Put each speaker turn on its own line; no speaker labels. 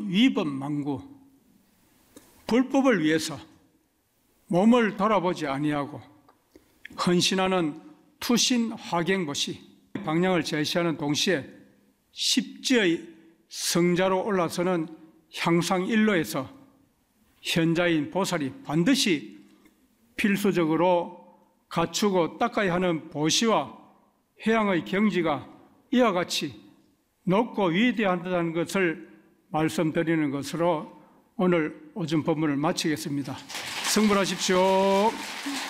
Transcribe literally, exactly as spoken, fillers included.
위법 망구, 불법을 위해서 몸을 돌아보지 아니하고 헌신하는 투신 화갱보시 방향을 제시하는 동시에 십지의 성자로 올라서는 향상일로에서 현자인 보살이 반드시 필수적으로 갖추고 닦아야 하는 보시와 해양의 경지가 이와 같이 높고 위대하다는 것을 말씀드리는 것으로 오늘 오전 법문을 마치겠습니다. 성불하십시오.